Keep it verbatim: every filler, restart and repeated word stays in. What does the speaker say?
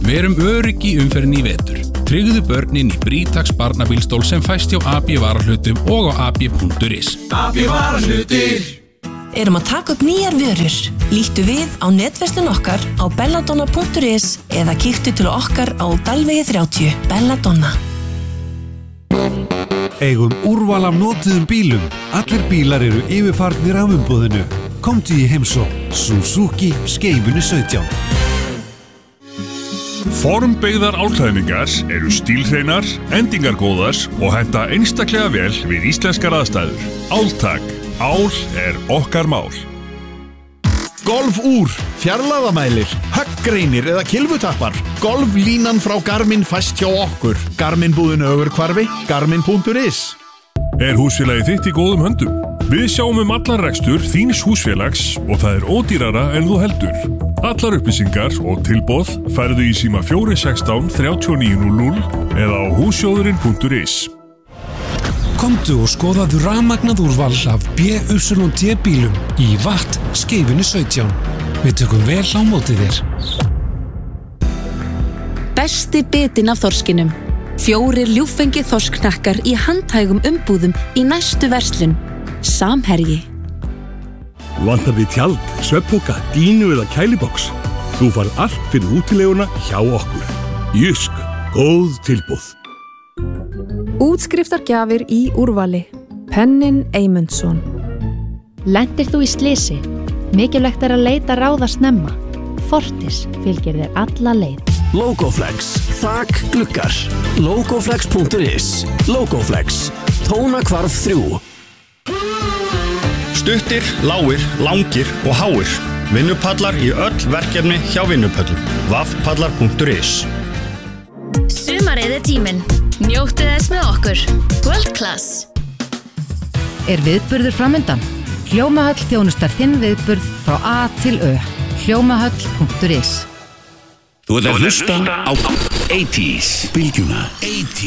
Verum öryggi í umferðinni í vetur. Tryggðu börnin í Britax barnabílstól sem fæst hjá A B varahlutum og á ab punktur is. A B varahlutir. Erum að taka upp nýjar vörur. Líttu við á netverslun okkar á belladonna punktur is eða kíktu til okkar á Dalvegi þrjátíu. Belladonna. Eigum úrval af notuðum bílum. Allir bílar eru yfirfarnir af umboðinu. Komdu í heimsókn. Suzuki Skeifunu sautján. Formbeygðar álklæðningar eru stílhreinar, endingargóðar og henta einstaklega vel við íslenskar aðstæður. Áltak. Ál er okkar mál. Golfúr, fjarlægðamælir, höggreinir eða kylfutappar. Golflínan frá Garmin fæst hjá okkur. Garmin búðin Ögurhvarfi, garmin punktur is. Er húsfélagið þitt í góðum höndum? Við sjáum um allan rekstur þíns húsfélags og það er ódýrara en þú heldur. Allar upplýsingar og tilboð færðu í síma fjögur sextán þrjátíu og níu núll núll eða á hússjóðurinn punktur is. Komdu og skoðaðu rafmagnað úrval af B Y D bílum í Watt Skeifunu sautján. Við tökum vel á móti þér. Besti bitinn af þorskinum. Fjórir ljúffengi þorskknakkar í handhægum umbúðum í næstu verslun. Samherji. Vantar þið tjald, svefnpoka, dínu eða kælibox? Þú færð allt fyrir útileguna hjá okkur. Jysk, góð tilboð. Útskriftargjafir í úrvali. Pennin Eymundsson. Lentir þú í slysi? Mikilvægt er að leita ráða snemma. Fortis fylgir þér alla leið. Logoflex, þak, gluggar. Logoflex punktur is. Logoflex, tónakvarf þrjú. Stuttir, lágir, langir og háir. Vinnupallar í öll verkefni hjá Vinnupöllum. vaffpallar punktur is. Sumarið er tíminn. Njóttu þess með okkur. World Class. Er viðburður framundan? Hljómahöll þjónustar þinn viðburð frá A til Ö. hljómahöll punktur is. Þú ert að hlusta á áttatíu, bylgjuna. áttatíu.